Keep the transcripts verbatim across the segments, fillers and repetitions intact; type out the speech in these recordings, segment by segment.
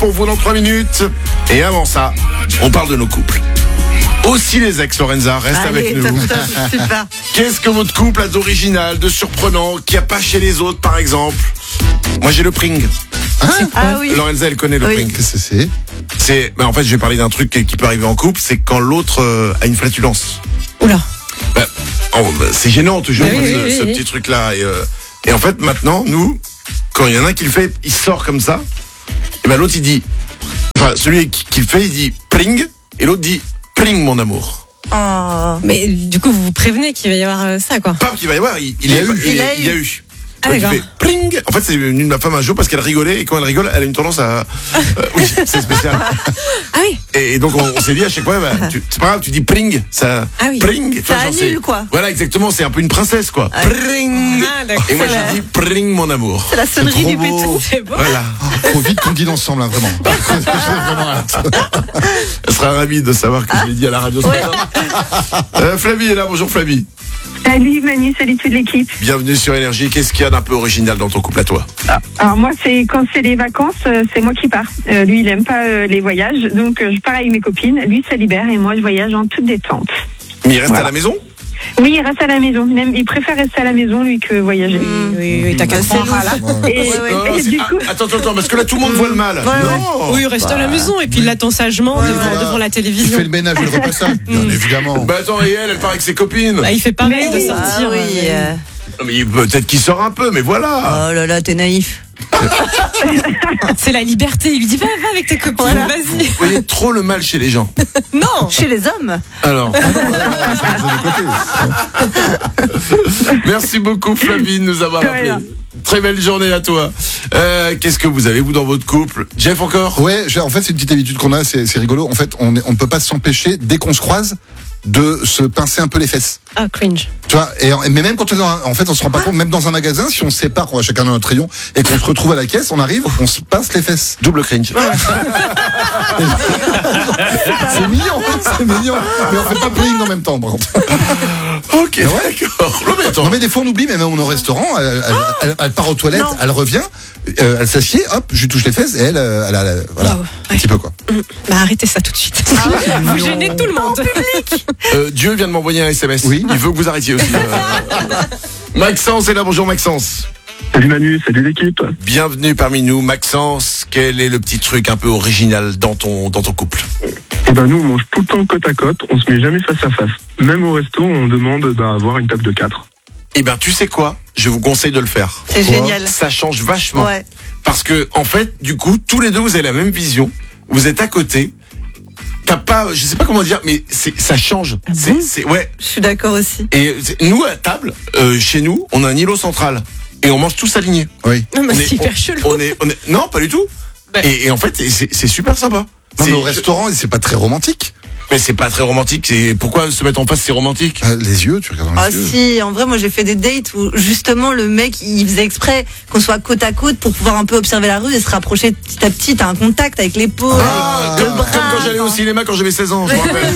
pour vous dans trois minutes. Et avant ça, on parle de nos couples. Aussi les ex, Lorenza, reste Allez, avec nous. top, top, super. Qu'est-ce que votre couple a d'original, de surprenant, qu'il n'y a pas chez les autres, par exemple? Moi, j'ai le pring. Hein? Ah oui. Lorenza, elle connaît le Oui. pring. Qu'est-ce que c'est? C'est, ben, en fait, je vais parler d'un truc qui peut arriver en couple, c'est quand l'autre euh, a une flatulence. Oula. Ben, oh, ben, c'est gênant toujours, Oui, ce, oui, oui, ce oui. petit truc-là. Et, euh, et en fait, maintenant, nous, quand il y en a un qui le fait, il sort comme ça, et ben l'autre, il dit, enfin, celui qui, qui le fait, il dit pring, et l'autre dit pring, mon amour. Oh. Mais du coup, vous vous prévenez qu'il va y avoir euh, ça, quoi. Pas qu'il va y avoir, il, il, Il y a a eu. eu. Il, Il a il y a eu. eu. Ah, Donc, il d'accord. fait pling. En fait, c'est venu de ma femme un jour parce qu'elle rigolait et quand elle rigole, elle a une tendance à. Euh, oui, c'est spécial. Ah oui. Et, et donc on, on s'est dit à chaque fois, bah, tu- c'est pas grave, tu dis pling, ça. Ah oui. Pling. Ça Enfin, genre, annule, c'est- quoi. Voilà, exactement. C'est un peu une princesse, quoi. Ah. Pling. Ah, d'accord. Et moi C'est j'ai la- dit pling, mon amour. C'est la sonnerie trop du beau. pétou. C'est beau. Voilà. Faut vite qu'on dîne ensemble, hein, vraiment. J'ai vraiment hâte. Elle sera ravie de savoir que je l'ai dit à la radio ce matin. Euh, Flavie est là. Bonjour Flavie. Salut Manu, salut toute l'équipe. Bienvenue sur Énergie. Qu'est-ce qu'il y a d'un peu original dans ton couple à toi? Alors moi, c'est quand c'est les vacances, euh, c'est moi qui pars. Euh, lui, il aime pas euh, les voyages, donc euh, je pars avec mes copines. Lui, ça libère et moi, je voyage en toute détente. Mais il reste Voilà. à la maison? Oui, il reste à la maison. Même, il préfère rester à la maison lui que voyager. Oui, oui, oui, t'as qu'à C'est croire. lourd. Là. Et, Ouais, ouais. Non, et c'est- du coup, ah, attends, attends, attends, parce que là tout le monde voit le mal. ouais. Non. Oui, reste à la maison et puis il l'attend sagement devant, Voilà. devant la Il télévision. fait le ménage et le repassage, bien évidemment. Bah attends, et elle, elle part avec ses copines. Bah, il fait pareil Mais de oui. sortir. Ah oui. euh, euh, Non, mais peut-être qu'il sort un peu, mais voilà. Oh là là, t'es naïf. C'est la liberté. Il lui dit va, va avec tes copines, Voilà. vas-y. Vous voyez trop le mal chez les gens. Non. Chez les hommes. Alors, merci beaucoup Flavie de nous avoir De appelé. rien. Très belle journée à toi. Euh, Qu'est-ce que vous avez vous dans votre couple? Jeff encore? Ouais, j'ai- en fait, c'est une petite habitude qu'on a, c'est c'est rigolo. En fait, on est- on ne peut pas s'empêcher, dès qu'on se croise, de se pincer un peu les fesses. Ah, cringe. Tu vois, et, mais même quand on est dans un- en fait, on se rend pas compte, même dans un magasin, si on se sépare, qu'on va chacun dans notre rayon, et qu'on se retrouve à la caisse, on arrive, on se pince les fesses. Double cringe. C'est mignon, c'est mignon. Mais on fait pas pling en même temps, par contre. Ok, d'accord. Non, mais attends. Non, mais des fois, on oublie, mais même on est au restaurant, elle, elle- elle- elle part aux toilettes, Non. elle revient, euh, elle s'assied, hop, je lui touche les fesses, et elle, euh, elle, a- elle- voilà, Oh, un petit peu, quoi. Bah, arrêtez ça tout de suite. Vous gênez tout le monde. Euh, Dieu vient de m'envoyer un S M S. Oui. Il veut que vous arrêtiez aussi. Euh, Maxence est là. Bonjour Maxence. Salut Manu, salut l'équipe. Bienvenue parmi nous. Maxence, quel est le petit truc un peu original dans ton, dans ton couple? Et ben nous on mange tout le temps côte à côte, on se met jamais face à face. Même au resto, on demande d'avoir une table de quatre. Eh ben, tu sais quoi? Je vous conseille de le faire. C'est génial. Ça change vachement. Ouais. Parce que, en fait, du coup, tous les deux, vous avez la même vision. Vous êtes à côté. T'as pas, je sais pas comment dire, mais c'est, ça change. c'est, c'est, ouais. Je suis d'accord aussi. Et c'est- nous, à table, euh, chez nous, on a un îlot central. Et on mange tous alignés. Oui. Non, mais On c'est est- hyper on- chelou. On est, on est, non, pas du tout. Ouais. Et, et en fait, c'est, c'est super sympa. Non, C'est- mais au restaurant, c'est pas très romantique. Mais c'est pas très romantique. C'est, pourquoi se mettre en face, c'est romantique? Euh, les yeux, tu regardes dans Ah les yeux. si, en vrai, moi j'ai fait des dates où justement le mec il faisait exprès qu'on soit côte à côte pour pouvoir un peu observer la rue et se rapprocher petit à petit. T'as un contact avec l'épaule, Ah, avec comme, le bras. comme quand j'allais au cinéma quand j'avais seize ans, je me rappelle.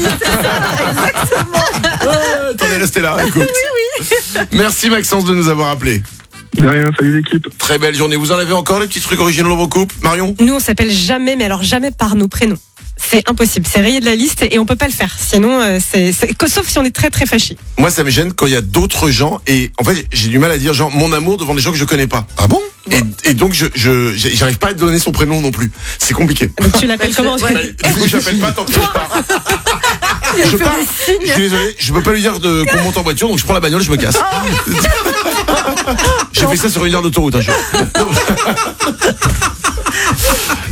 Ouais, t'en es resté là, écoute. Merci Maxence de nous avoir appelés. De rien, salut l'équipe. Très belle journée. Vous en avez encore des petits trucs originaux dans vos couples, Marion? Nous, on s'appelle jamais, mais alors jamais par nos prénoms. C'est impossible. C'est rayé de la liste et on peut pas le faire. Sinon, euh, c'est, c'est- que- sauf si on est très très fâché. Moi, ça me gêne quand il y a d'autres gens et en fait, j'ai du mal à dire genre mon amour devant des gens que je connais pas. Ah bon? Et, et donc, je, je, j'ai- j'arrive pas à donner son prénom non plus. C'est compliqué. Donc tu l'appelles comment Ouais. Bah, du coup, j'appelle pas tant que je pars. Je pars. Je suis désolé, je peux pas lui dire de, qu'on monte en voiture, donc je prends la bagnole, je me casse. J'ai fait ça sur une heure d'autoroute. Hein, je-